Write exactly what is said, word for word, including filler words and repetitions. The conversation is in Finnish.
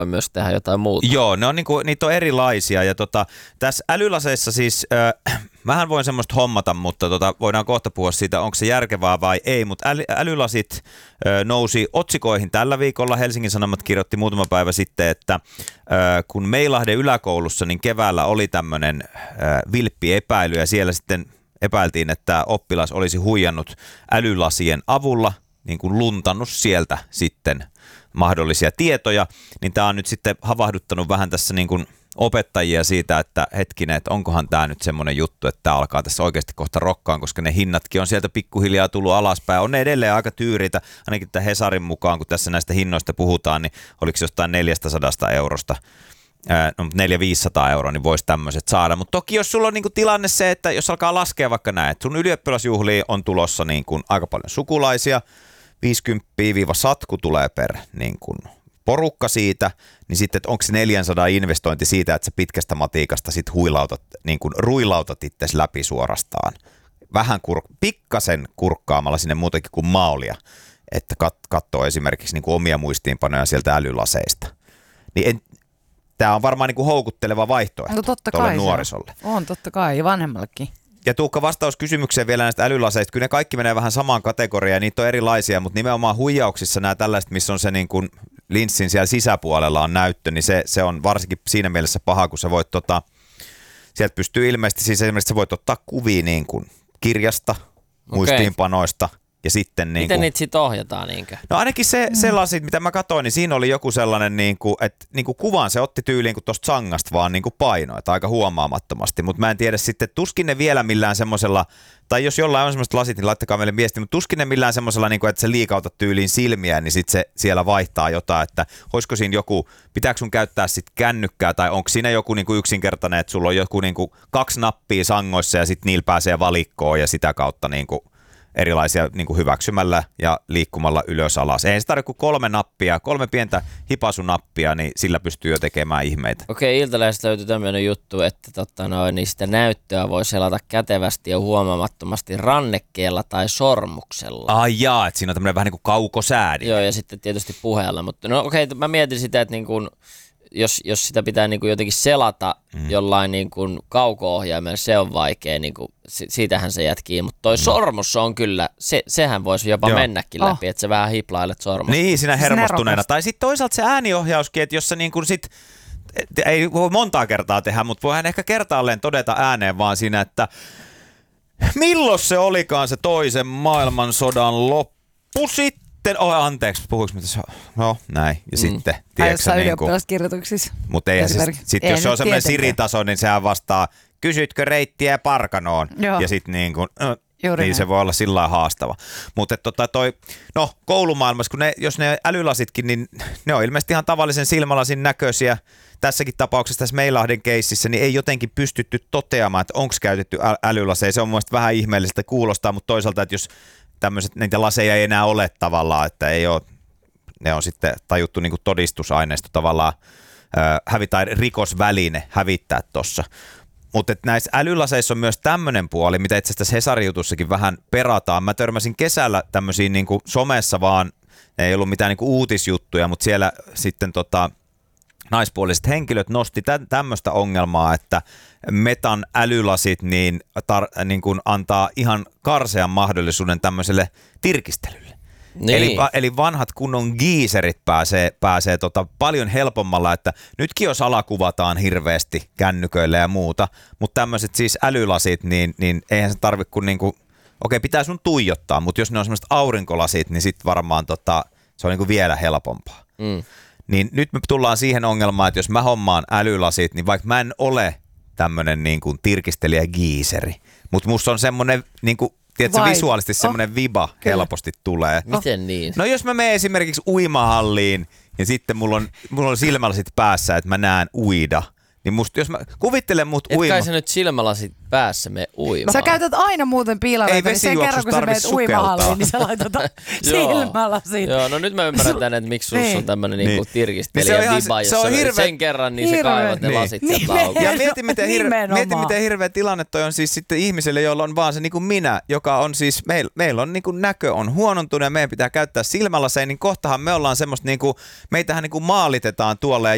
voi myös tehdä jotain muuta. Joo, ne on niinku, niitä on erilaisia ja tota, tässä älylaseissa siis, äh, mähän voin semmoista hommata, mutta tota, voidaan kohta puhua siitä, onko se järkevää vai ei, mutta äly, älylasit äh, nousi otsikoihin tällä viikolla. Helsingin Sanomat kirjoitti muutama päivä sitten, että äh, kun Meilahden yläkoulussa, niin keväällä oli tämmöinen äh, vilppiepäily ja siellä sitten epäiltiin, että oppilas olisi huijannut älylasien avulla, niin kuin luntannut sieltä sitten mahdollisia tietoja, niin tämä on nyt sitten havahduttanut vähän tässä niin kuin opettajia siitä, että hetkinen, että onkohan tämä nyt semmoinen juttu, että tämä alkaa tässä oikeasti kohta rokkaan, koska ne hinnatkin on sieltä pikkuhiljaa tullut alaspäin. On ne edelleen aika tyyriitä, ainakin tämän Hesarin mukaan, kun tässä näistä hinnoista puhutaan, niin oliko se jostain neljästäsadasta eurosta, no neljä viisisataa euroa, niin voisi tämmöiset saada. Mutta toki jos sulla on niinku tilanne se, että jos alkaa laskea vaikka näin, että sun ylioppilasjuhliin on tulossa niinku aika paljon sukulaisia, viisikymmentä satku tulee per niin kuin porukka siitä, niin sitten, että onko se neljäsataa investointi siitä, että sä pitkästä matiikasta sit huilautat, niin kuin ruilautat itsesi läpi suorastaan. Vähän kur- pikkasen kurkkaamalla sinne muutenkin kuin maulia, että kat- katsoo esimerkiksi niin kuin omia muistiinpanoja sieltä älylaseista. Niin tämä on varmaan niin kuin houkutteleva vaihtoehto no, tuolle nuorisolle. On. on, totta kai, ja vanhemmallekin. Ja Tuukka, vastaus kysymykseen vielä näistä älylaseista. Kyllä ne kaikki menee vähän samaan kategoriaan, ja niitä on erilaisia, mutta nimenomaan huijauksissa nämä tällaiset, missä on se niin kuin linssin siellä sisäpuolella on näyttö, niin se, se on varsinkin siinä mielessä paha, kun sä voit tota, sieltä pystyy ilmeisesti, siis esimerkiksi sä voit ottaa kuvia niin kuin kirjasta, okay. muistiinpanoista, ja sitten niin Miten kuin, niitä sitten ohjataan niinkö? No ainakin se, sellaiset, mitä mä katsoin, niin siinä oli joku sellainen, niin kuin, että niin kuin kuvan se otti tyyliin kuin tuosta sangasta vaan niin kuin painoa, että aika huomaamattomasti, mutta mä en tiedä sitten, tuskin ne vielä millään semmoisella, tai jos jollain on semmoista lasit, niin laittakaa meille viesti, mutta tuskin ne millään semmoisella, niin kuin, että se liikautat tyyliin silmiä, niin sitten se siellä vaihtaa jotain, että olisiko siinä joku, pitääkö sun käyttää sitten kännykkää, tai onko siinä joku niin kuin yksinkertainen, että sulla on joku niin kuin kaksi nappia sangoissa ja sitten niillä pääsee valikkoon ja sitä kautta niin kuin erilaisia niin kuin hyväksymällä ja liikkumalla ylös alas. Ei se tarvitse kuin kolme nappia, kolme pientä hipasunappia, niin sillä pystyy jo tekemään ihmeitä. Okei, Iltalehdestä löytyy tämmöinen juttu, että totta noin, niin sitä näyttöä voi selata kätevästi ja huomaamattomasti rannekkeella tai sormuksella. Ai jaa, että siinä on tämmöinen vähän niin kuin kaukosäädin. Joo, ja sitten tietysti puheella. Mutta no okei, mä mietin sitä, että niin kuin Jos, jos sitä pitää niin kuin jotenkin selata mm. jollain niin kuin kauko-ohjaimella, se on vaikea, niin kuin, siitähän se jätkii, mutta toi mm. sormus on kyllä, se, sehän voisi jopa Joo. mennäkin läpi, oh. että sä vähän hiplailet sormusta. Niin, siinä hermostuneena. Tai sitten toisaalta se ääniohjauskin, että jos sä niin kuin sit, ei voi montaa kertaa tehdä, mutta voihan ehkä kertaalleen todeta ääneen vaan siinä, että milloin se olikaan se toisen maailmansodan loppu sitten? Oh, anteeksi, puhuinko mitä se on? No, näin. Ja mm. sitten, tiedätkö niin ylioppilaskirjoituksissa. Mutta eihän se, sit, jos se on semmoinen Siri-taso, niin sehän vastaa, kysytkö reittiä Parkanoon? Joo. Ja sitten niin kuin, äh, niin näin. Se voi olla sillä lailla haastava. Mutta tota toi, no koulumaailmassa, kun ne, jos ne älylasitkin, niin ne on ilmeisesti ihan tavallisen silmälasin näköisiä. Tässäkin tapauksessa tässä Meilahden keississä, niin ei jotenkin pystytty toteamaan, että onko käytetty älylaseja. Se on mun mielestä vähän ihmeellistä kuulostaa, mutta toisaalta, että jos tämmöiset, niitä laseja ei enää ole tavallaan, että ei ole, ne on sitten tajuttu niin kuin todistusaineisto tavallaan äh, hävitä rikosväline hävittää tuossa. Mutta näissä älylaseissa on myös tämmöinen puoli, mitä itse asiassa Hesarin jutussakin vähän perataan. Mä törmäsin kesällä tämmöisiin niin kuin somessa vaan, ei ollut mitään niin kuin uutisjuttuja, mutta siellä sitten tota, naispuoliset henkilöt nosti tä- tämmöistä ongelmaa, että Metan älylasit niin, tar- niin kuin antaa ihan karsean mahdollisuuden tämmöiselle tirkistelylle. Niin. Eli, eli vanhat kunnon giiserit pääsee, pääsee tota paljon helpommalla, että nytkin jos alakuvataan hirveästi kännyköillä ja muuta, mutta tämmöiset siis älylasit, niin, niin eihän se tarvitse kuin niinku, okei pitää sun tuijottaa, mutta jos ne on semmoiset aurinkolasit, niin sitten varmaan tota, se on niinku vielä helpompaa. Mm. Niin nyt me tullaan siihen ongelmaan, että jos mä hommaan älylasit, niin vaikka mä en ole tämmönen niin kuin tirkistelijä giiseri, mutta musta on semmoinen niin kuin, tiedätkö, visuaalisesti semmoinen oh, viba kyllä. helposti tulee. Miten niin? No jos mä menen esimerkiksi uimahalliin ja sitten mulla on, mulla on silmälasit päässä, että mä näen uida, niin musta, jos mä kuvittelen mut et uima... kai sä nyt silmälasit päässä me uimaan. Sä käytät aina muuten piilareita, niin sen kerran kun sä menet uimahalliin, niin sä laitat silmälasit. Joo, no nyt mä ymmärrän tänne, että miksi sus on tämmönen niin. niinku tirkistelijä niin viba, jos se on hirve... sen kerran, niin hirve. sä kaivat ne niin. lasit niin. sieltä auki. Ja mieti miten, hirve, mieti, miten hirveä tilanne toi on siis sitten ihmiselle, jolla on vaan se niin kuin minä, joka on siis, meillä meil on niin kuin näkö on huonontunut ja meidän pitää käyttää silmälaseja, niin kohtahan me ollaan semmoista, niin kuin, meitähän niin kuin maalitetaan tuolla ja